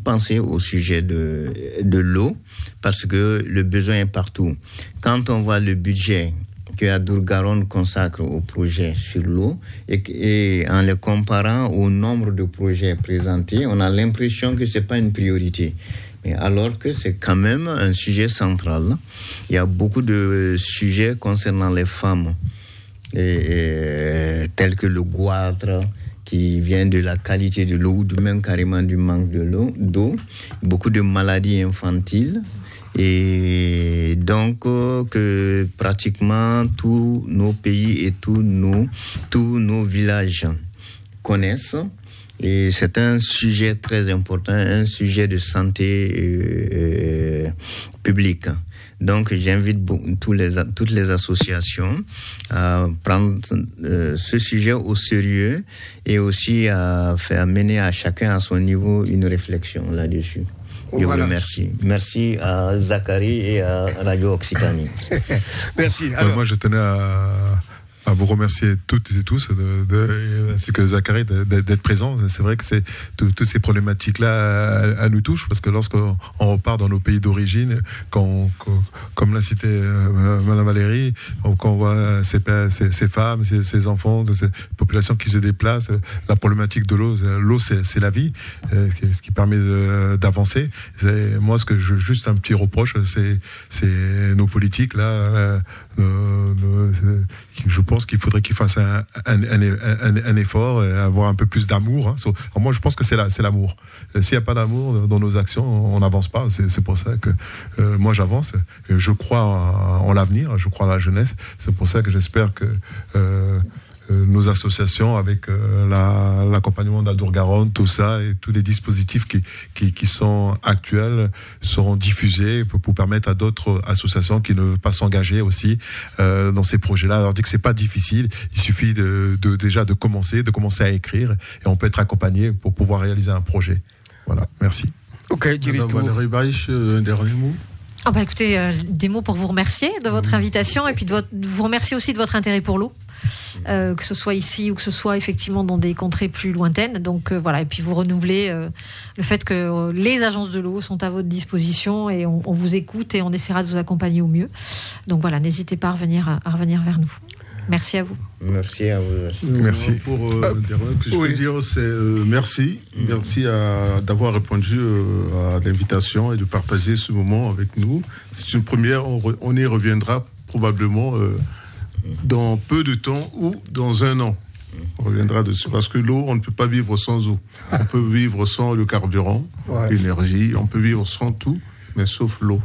penser au sujet de l'eau, parce que le besoin est partout. Quand on voit le budget que Adour-Garonne consacre au projet sur l'eau et en le comparant au nombre de projets présentés, on a l'impression que c'est pas une priorité. Mais alors que c'est quand même un sujet central. Il y a beaucoup de sujets concernant les femmes, tels que le goitre, qui vient de la qualité de l'eau, ou même carrément du manque d'eau, beaucoup de maladies infantiles. Et donc que pratiquement tous nos pays et tous nos villages connaissent. Et c'est un sujet très important, un sujet de santé publique. Donc j'invite toutes les associations à prendre ce sujet au sérieux et aussi à faire mener à chacun à son niveau une réflexion là-dessus. Je vous remercie. Merci à Zachary et à Radio Occitanie. Merci. Alors, moi, je tenais à vous remercier toutes et tous, ainsi que Zachary, d'être présents. C'est vrai que toutes ces problématiques-là, à nous touchent, parce que lorsqu'on repart dans nos pays d'origine, comme l'a cité Madame Valérie, quand on voit ces femmes, ces enfants, ces populations qui se déplacent, la problématique de l'eau, c'est la vie, ce qui permet d'avancer. Moi, juste un petit reproche, c'est nos politiques là. Je pense qu'il faudrait qu'ils fassent un effort, avoir un peu plus d'amour. Hein. Moi, je pense que c'est l'amour. S'il n'y a pas d'amour dans nos actions, on n'avance pas. C'est pour ça que moi, j'avance. Je crois en l'avenir, je crois en la jeunesse. C'est pour ça que j'espère que nos associations, avec l'accompagnement d'Adour-Garonne, tout ça, et tous les dispositifs qui sont actuels seront diffusés pour permettre à d'autres associations qui ne veulent pas s'engager aussi dans ces projets-là. Alors, on dit que c'est pas difficile, il suffit déjà de commencer à écrire, et on peut être accompagné pour pouvoir réaliser un projet. Voilà, merci. Ok, Valérie Baïch, un dernier mot. Écoutez, des mots pour vous remercier de votre invitation et puis de vous remercier aussi de votre intérêt pour l'eau, que ce soit ici ou que ce soit effectivement dans des contrées plus lointaines. Donc voilà, et puis vous renouvelez le fait que les agences de l'eau sont à votre disposition et on vous écoute et on essaiera de vous accompagner au mieux. Donc voilà, n'hésitez pas à revenir vers nous. Merci à vous. Merci à vous. Merci. Pour que je peux dire, c'est merci. Merci d'avoir répondu à l'invitation et de partager ce moment avec nous. C'est une première. On y reviendra probablement dans peu de temps ou dans un an. On reviendra dessus parce que l'eau, on ne peut pas vivre sans eau. On peut vivre sans le carburant, l'énergie. On peut vivre sans tout, mais sauf l'eau.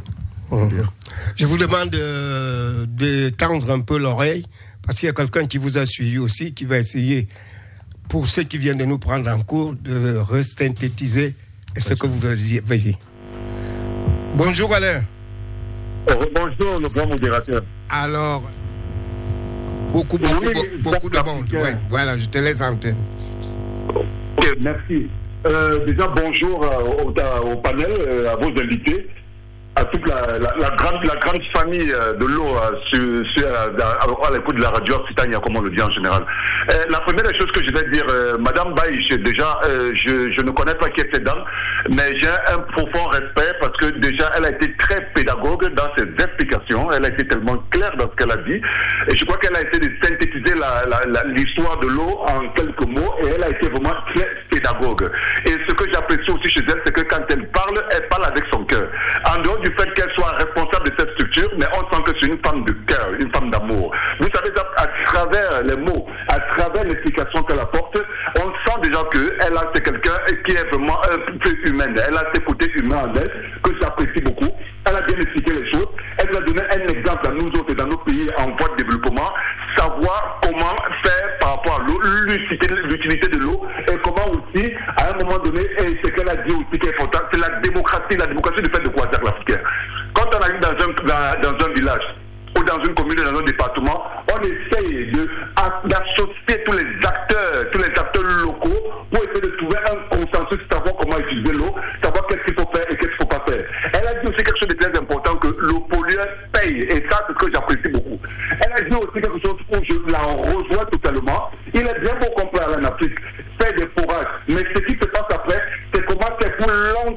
Je vous demande de tendre un peu l'oreille, parce qu'il y a quelqu'un qui vous a suivi aussi, qui va essayer, pour ceux qui viennent de nous prendre en cours, de resynthétiser ce que vous voyez. Bonjour Alain. Bonjour le grand modérateur. Alors, beaucoup de monde. Ouais, voilà, je te laisse l'antenne. Ok, merci. Déjà, bonjour au panel, à vos invités, à toute la grande famille de l'eau à l'écoute de la radio Occitanie, comme on le dit en général. La première des choses que je vais dire, Madame Baïch, déjà, je ne connais pas qui est cette dame, mais j'ai un profond respect parce que déjà, elle a été très pédagogue dans ses explications, elle a été tellement claire dans ce qu'elle a dit, et je crois qu'elle a essayé de synthétiser l'histoire de l'eau en quelques mots, et elle a été vraiment très pédagogue. Et ce que j'apprécie aussi chez elle, c'est que quand elle parle avec son cœur. En dehors du fait qu'elle soit responsable de cette structure, mais on sent que c'est une femme de cœur, une femme d'amour. Vous savez, à travers les mots, à travers l'explication qu'elle apporte, on sent déjà c'est quelqu'un qui est vraiment un peu humaine. Elle a ses côtés humains en elle, que j'apprécie beaucoup. Elle a bien expliqué les choses. Elle a donné un exemple à nous autres, dans nos pays en voie de développement, savoir comment faire par rapport à l'eau, l'utilité de l'eau, et comment aussi, à un moment donné, et ce qu'elle a dit aussi qui est important, c'est la démocratie du fait de quoi dire l'Africain. Quand on arrive dans un village, ou dans une commune, dans un département, on essaye d'associer tous les acteurs locaux pour essayer de trouver un consensus, savoir comment utiliser l'eau, savoir qu'est-ce qu'il faut faire et qu'est-ce qu'il ne faut pas faire. Elle a dit aussi quelque chose de très important, que l'eau pollueur paye, et ça c'est ce que j'apprécie beaucoup. Elle a dit aussi quelque chose où je la rejoins totalement,